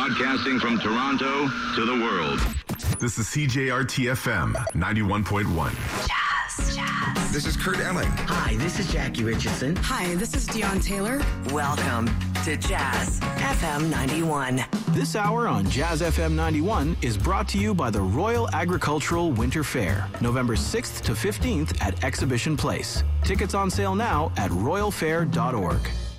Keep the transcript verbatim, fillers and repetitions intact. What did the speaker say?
Broadcasting from Toronto to the world. This is C J R T F M ninety-one point one. Jazz, jazz. This is Kurt Elling. Hi, this is Jackie Richardson. Hi, this is Dion Taylor. Welcome to Jazz F M ninety-one. This hour on Jazz F M ninety-one is brought to you by the Royal Agricultural Winter Fair, November sixth to fifteenth at Exhibition Place. Tickets on sale now at royal fair dot org.